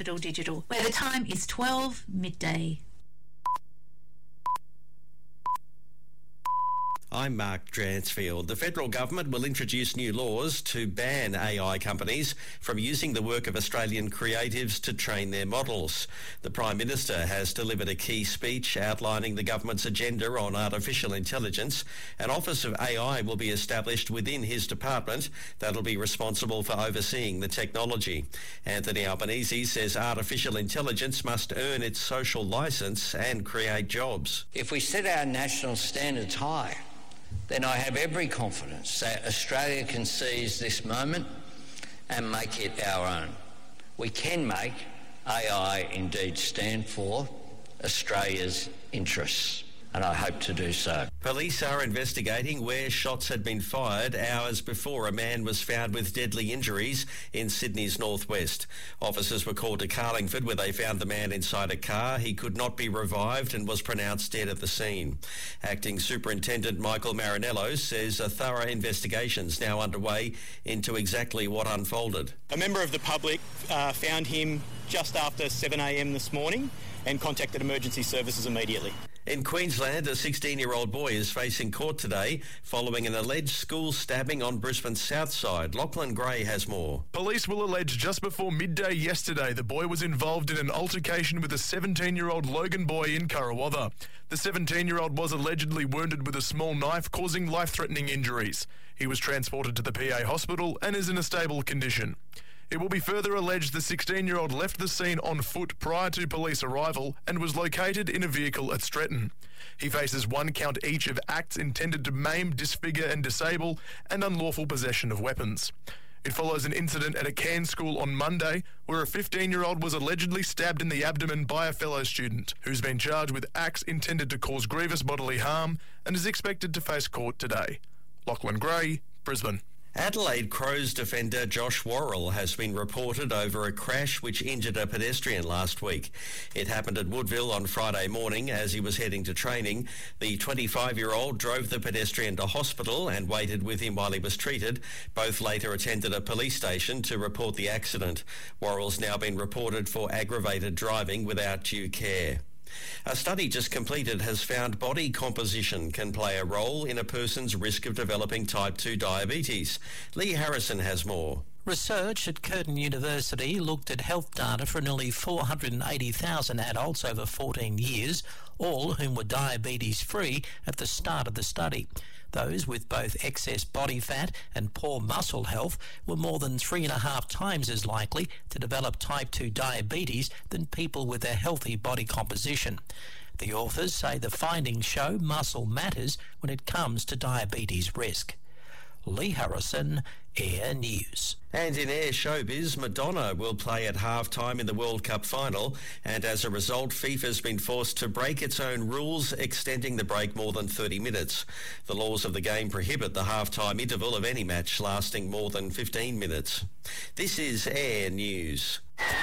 Digital, where the time is 12 midday. I'm Mark Dransfield. The federal government will introduce new laws to ban AI companies from using the work of Australian creatives to train their models. The Prime Minister has delivered a key speech outlining the government's agenda on artificial intelligence. An Office of AI will be established within his department that'll be responsible for overseeing the technology. Anthony Albanese says artificial intelligence must earn its social licence and create jobs. If we set our national standards high, then I have every confidence that Australia can seize this moment and make it our own. We can make AI indeed stand for Australia's interests, and I hope to do so. Police are investigating where shots had been fired hours before a man was found with deadly injuries in Sydney's northwest. Officers were called to Carlingford where they found the man inside a car. He could not be revived and was pronounced dead at the scene. Acting Superintendent Michael Marinello says a thorough investigation's now underway into exactly what unfolded. A member of the public found him just after 7 a.m. this morning and contacted emergency services immediately. In Queensland, a 16-year-old boy is facing court today following an alleged school stabbing on Brisbane's south side. Lachlan Gray has more. Police will allege just before midday yesterday the boy was involved in an altercation with a 17-year-old Logan boy in Karawatha. The 17-year-old was allegedly wounded with a small knife, causing life-threatening injuries. He was transported to the PA hospital and is in a stable condition. It will be further alleged the 16-year-old left the scene on foot prior to police arrival and was located in a vehicle at Stretton. He faces 1 count each of acts intended to maim, disfigure and disable and unlawful possession of weapons. It follows an incident at a Cairns school on Monday where a 15-year-old was allegedly stabbed in the abdomen by a fellow student who's been charged with acts intended to cause grievous bodily harm and is expected to face court today. Lachlan Gray, Brisbane. Adelaide Crows defender Josh Worrell has been reported over a crash which injured a pedestrian last week. It happened at Woodville on Friday morning as he was heading to training. The 25-year-old drove the pedestrian to hospital and waited with him while he was treated. Both later attended a police station to report the accident. Worrell's now been reported for aggravated driving without due care. A study just completed has found body composition can play a role in a person's risk of developing type 2 diabetes. Lee Harrison has more. Research at Curtin University looked at health data for nearly 480,000 adults over 14 years, all whom were diabetes-free at the start of the study. Those with both excess body fat and poor muscle health were more than 3.5 times as likely to develop type 2 diabetes than people with a healthy body composition. The authors say the findings show muscle matters when it comes to diabetes risk. Lee Harrison, Air News. And in Air Showbiz, Madonna will play at half-time in the World Cup final, and as a result, FIFA's been forced to break its own rules, extending the break more than 30 minutes. The laws of the game prohibit the half-time interval of any match lasting more than 15 minutes. This is Air News.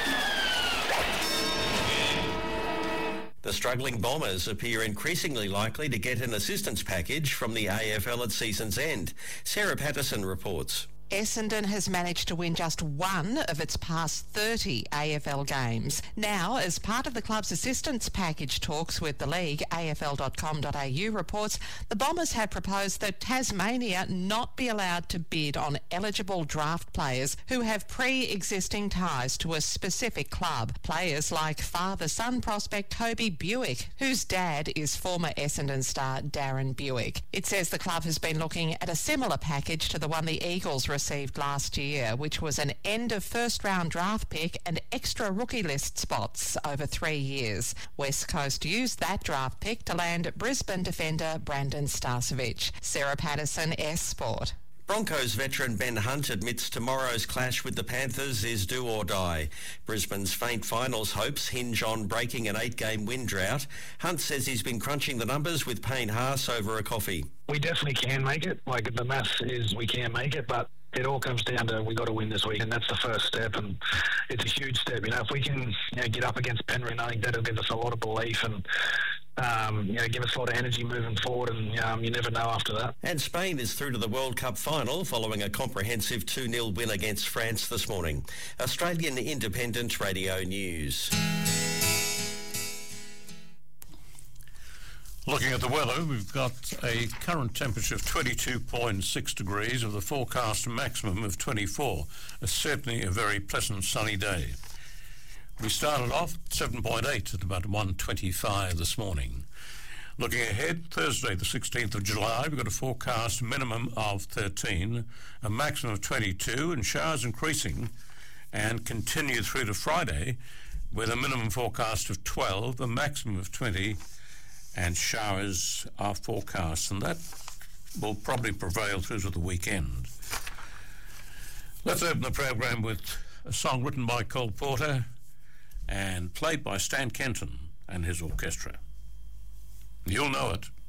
The struggling Bombers appear increasingly likely to get an assistance package from the AFL at season's end. Sarah Patterson reports. Essendon has managed to win just one of its past 30 AFL games. Now, as part of the club's assistance package talks with the league, AFL.com.au reports the Bombers have proposed that Tasmania not be allowed to bid on eligible draft players who have pre-existing ties to a specific club. Players like father-son prospect Toby Buick, whose dad is former Essendon star Darren Buick. It says the club has been looking at a similar package to the one the Eagles received last year, which was an end of first round draft pick and extra rookie list spots over 3 years. West Coast used that draft pick to land Brisbane defender Brandon Starcevic. Sarah Patterson, S Sport. Broncos veteran Ben Hunt admits tomorrow's clash with the Panthers is do or die. Brisbane's faint finals hopes hinge on breaking an 8-game win drought. Hunt says he's been crunching the numbers with Payne Haas over a coffee. We definitely can make it. Like, the maths is we can make it, but it all comes down to we got to win this week, and that's the first step, and it's a huge step. If we can get up against Penrith, I think that'll give us a lot of belief, and give us a lot of energy moving forward, and you never know after that. And Spain is through to the World Cup final following a comprehensive 2-0 win against France this morning. Australian Independent Radio News. Looking at the weather, we've got a current temperature of 22.6 degrees with a forecast maximum of 24. It's certainly a very pleasant sunny day. We started off 7.8 at about 1:25 this morning. Looking ahead, Thursday the 16th of July, we've got a forecast minimum of 13, a maximum of 22, and showers increasing and continue through to Friday with a minimum forecast of 12, a maximum of 20, and showers are forecast, and that will probably prevail through to the weekend. Let's open the program with a song written by Cole Porter and played by Stan Kenton and his orchestra. You'll know it.